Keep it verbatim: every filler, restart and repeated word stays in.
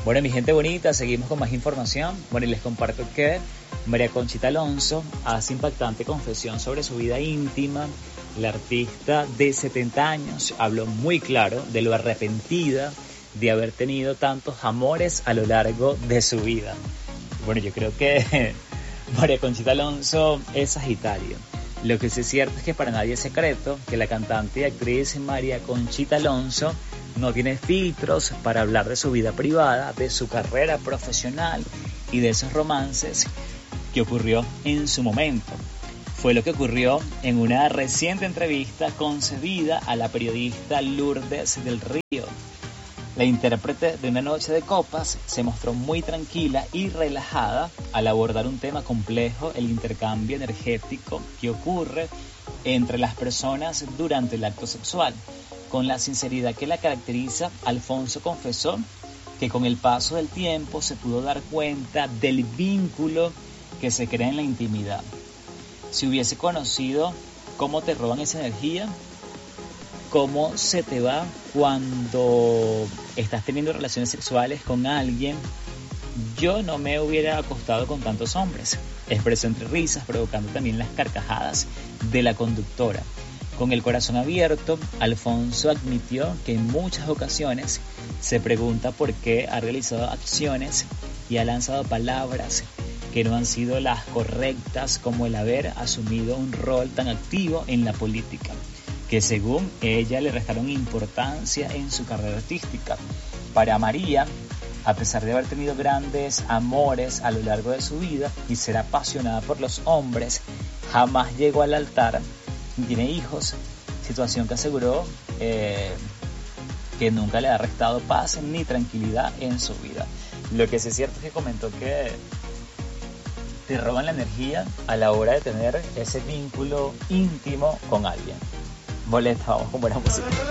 Bueno, mi gente bonita, seguimos con más información. Bueno, y les comparto que María Conchita Alonso hace impactante confesión sobre su vida íntima. La artista de setenta años habló muy claro de lo arrepentida de haber tenido tantos amores a lo largo de su vida. Bueno, yo creo que María Conchita Alonso es Sagitario. Lo que sí es cierto es que para nadie es secreto que la cantante y actriz María Conchita Alonso no tiene filtros para hablar de su vida privada, de su carrera profesional y de esos romances que ocurrió en su momento. Fue lo que ocurrió en una reciente entrevista concedida a la periodista Lourdes del Río. La intérprete de Una noche de copas se mostró muy tranquila y relajada al abordar un tema complejo, el intercambio energético que ocurre entre las personas durante el acto sexual. Con la sinceridad que la caracteriza, Alfonso confesó que con el paso del tiempo se pudo dar cuenta del vínculo que se crea en la intimidad. Si hubiese conocido cómo te roban esa energía, cómo se te va cuando estás teniendo relaciones sexuales con alguien, yo no me hubiera acostado con tantos hombres. Expresó entre risas, provocando también las carcajadas de la conductora. Con el corazón abierto, Alfonso admitió que en muchas ocasiones se pregunta por qué ha realizado acciones y ha lanzado palabras que no han sido las correctas, como el haber asumido un rol tan activo en la política, que según ella le restaron importancia en su carrera artística. Para María, a pesar de haber tenido grandes amores a lo largo de su vida y ser apasionada por los hombres, jamás llegó al altar y tiene hijos, situación que aseguró eh, que nunca le ha restado paz ni tranquilidad en su vida. Lo que sí es cierto es que comentó que te roban la energía a la hora de tener ese vínculo íntimo con alguien. Boleta, vamos con buena música.